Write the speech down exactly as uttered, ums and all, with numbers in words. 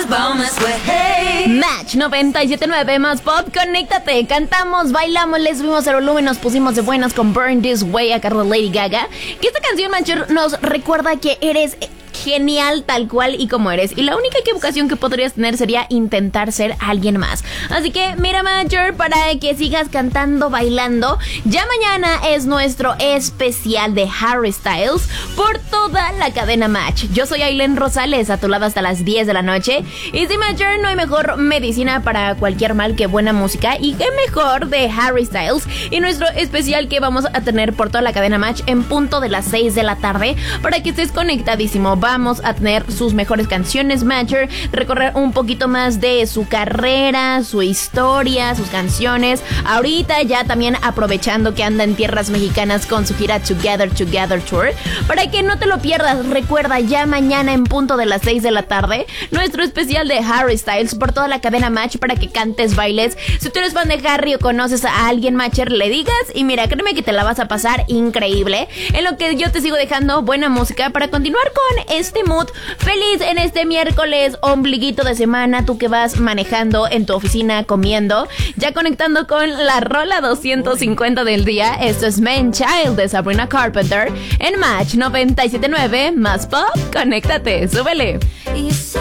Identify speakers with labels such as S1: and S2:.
S1: vamos, güey.
S2: Match noventa y siete punto nueve más pop, conéctate. Cantamos, bailamos, le subimos el volumen, nos pusimos de buenas con Burn This Way a cargo de Lady Gaga. Que esta canción, Matcher, nos recuerda que eres genial tal cual y como eres, y la única equivocación que podrías tener sería intentar ser alguien más. Así que mira, Matcher, para que sigas cantando, bailando, ya mañana es nuestro especial de Harry Styles por toda la cadena Match. Yo soy Ailén Rosales, a tu lado hasta las diez de la noche, y sí, Matcher, no hay mejor medicina para cualquier mal que buena música, y qué mejor de Harry Styles y nuestro especial que vamos a tener por toda la cadena Match en punto de las seis de la tarde, para que estés conectadísimo. Vamos a tener sus mejores canciones, Matcher, recorrer un poquito más de su carrera, su historia, sus canciones. Ahorita ya también aprovechando que anda en tierras mexicanas con su gira Together Together Tour. Para que no te lo pierdas, recuerda ya mañana en punto de las seis de la tarde nuestro especial de Harry Styles por toda la cadena Match, para que cantes, bailes. Si tú eres fan de Harry o conoces a alguien, Matcher, le digas, y mira, créeme que te la vas a pasar increíble. En lo que yo te sigo dejando buena música para continuar con este mood feliz en este miércoles, ombliguito de semana, tú que vas manejando en tu oficina, comiendo, ya conectando con la rola doscientos cincuenta del día. Esto es Man Child de Sabrina Carpenter en Match noventa y siete punto nueve más pop, conéctate, súbele.
S1: Y